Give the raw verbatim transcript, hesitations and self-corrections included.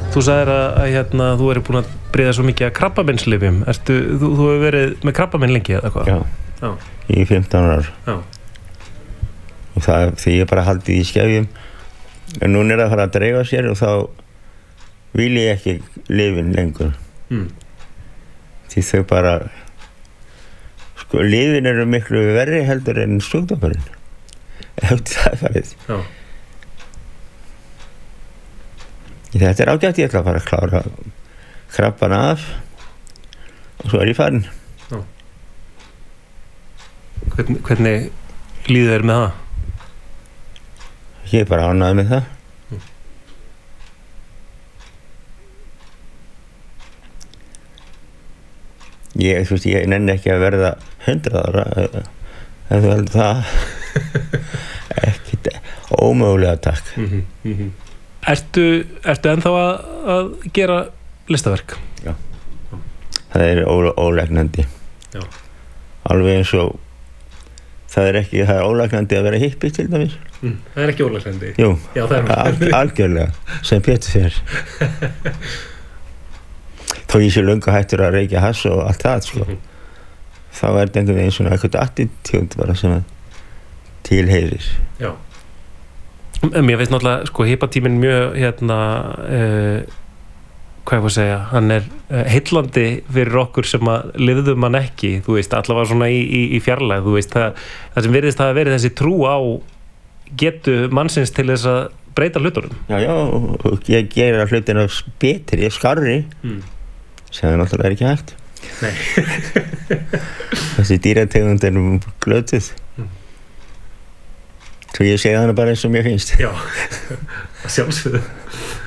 Þú sagðir að, að hérna, þú eri búin að breiða svo mikið að krabbameinslyfjum. Ertu, þú, þú hefur verið með krabbamein lengi eða hvað? Já, Já. Í fimmtán ár. Já. Og það því ég bara haldið í skefjum. En núna er það að fara að dreifa sér og þá vil ég ekki lyfin lengur. Mm. Því þau bara, sko, lyfin eru miklu verri heldur en sjúkdómurinn. Eftir það er farið. Já. Þetta er ágætt, ég ætla að fara að klára krabban af og svo er ég farin. Já. Hvernig, hvernig líður þér með það? Ég er bara ánægður með það. Mm. Ég, þú veist, ég nenni ekki að verða hundrað ára ef þú heldur það. Ekkert ómögulega takk. Mm-hmm, mm-hmm. Ertu, ertu ennþá að, að gera listaverk? Já. Það er ó, ólæknandi. Já. Alveg eins og það er ekki, það er ólæknandi að vera hippie til dæmis. Mm, það er ekki ólæknandi? Jú, Já, það er al, algjörlega, sem Pétur fer. Þó ég sé löngu hættur að reykja hass og allt það, sko. Mm-hmm. Þá er þetta einhvern veginn svona eitthvað attitúd bara sem tilheyrir. Já. Mér finnst náttúrulega, sko, hippatíminn mjög, hérna, uh, hvað ég var að segja, hann er uh, heillandi fyrir okkur sem að lifðum hann ekki, þú veist, allavega svona í, í, í fjarlægð, þú veist, það, það sem virðist að verið þessi trú á getu mannsins til þess að breyta hlutunum. Já, já, og ég gera hlutina betri, skarri, mm. sem það náttúrulega er ekki hægt. Nei. Þessi dýrategund er glötuð. Mm. Svo ég segi hana bara eins og mér finnst. Já, að sjálfsögðu.